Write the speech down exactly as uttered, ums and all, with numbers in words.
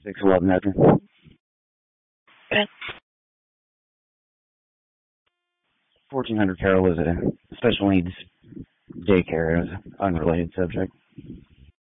six eleven Edgar. Good. fourteen hundred Carol is a special needs daycare. It was an unrelated subject.